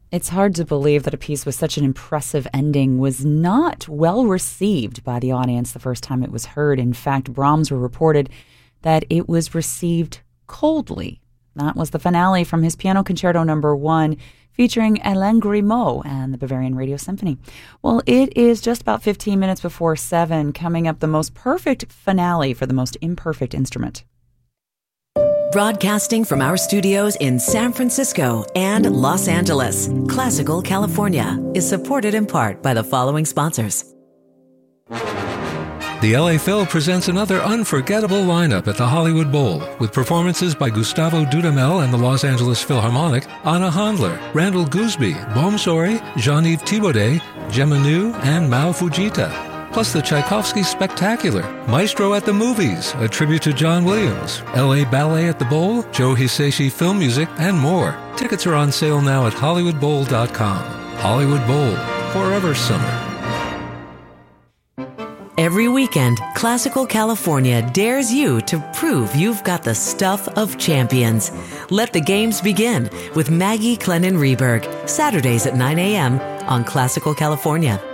It's hard to believe that a piece with such an impressive ending was not well received by the audience the first time it was heard. In fact, Brahms reported that it was received coldly. That was the finale from his Piano Concerto No. 1, featuring Hélène Grimaud and the Bavarian Radio Symphony. Well, it is just about 15 minutes before 7, coming up the most perfect finale for the most imperfect instrument. Broadcasting from our studios in San Francisco and Los Angeles, Classical California is supported in part by the following sponsors. The LA Phil presents another unforgettable lineup at the Hollywood Bowl with performances by Gustavo Dudamel and the Los Angeles Philharmonic, Anna Handler, Randall Gooseby, Bohm Sori, Jean-Yves Thibaudet, Gemma Nu, and Mao Fujita. Plus the Tchaikovsky Spectacular, Maestro at the Movies, a tribute to John Williams, LA Ballet at the Bowl, Joe Hisaishi Film Music, and more. Tickets are on sale now at HollywoodBowl.com. Hollywood Bowl, forever summer. Every weekend, Classical California dares you to prove you've got the stuff of champions. Let the games begin with Maggie Clennon Rehberg, Saturdays at 9 a.m. on Classical California.